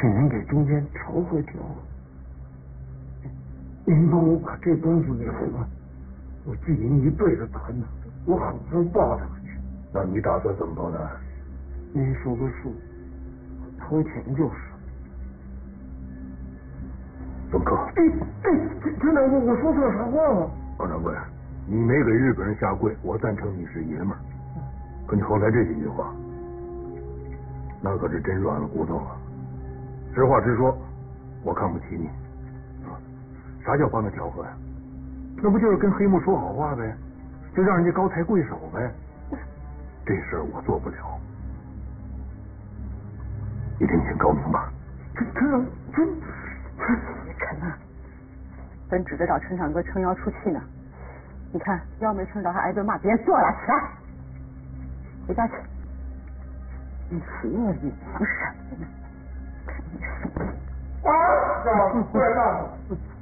请您给中间调和调和。您帮我把这功夫给还了，我记您一辈子大恩，我好生报答去。 那你打算怎么报答？ 您说个数，掏钱就是。 冯克， 陈长官，我说错啥话了？ 王掌柜，你没给日本人下跪，我赞成你是爷们儿。可你后来这几句话，那可是真软了骨头了。实话直说，我看不起你。啥叫帮他调和呀？那不就是跟黑木说好话呗？就让人家高抬贵手呗？这事儿我做不了，一定请高明吧。 陈啊，本指着找陈长哥撑腰出气呢，你看腰没撑着还挨顿骂，别人坐了，起来，回家去。你服了你忙什么呢？ 啊！过来大夫。